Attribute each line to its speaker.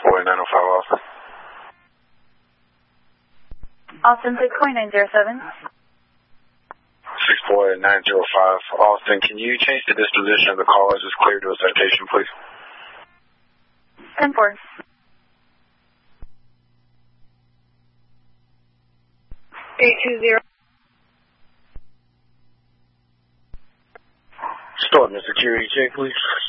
Speaker 1: 648-905 Austin.
Speaker 2: Austin 64907.
Speaker 1: 648-905 Austin, can you change the disposition of the call as it's cleared to a citation, please?
Speaker 2: 10-4. 820.
Speaker 1: Starting the security check, please.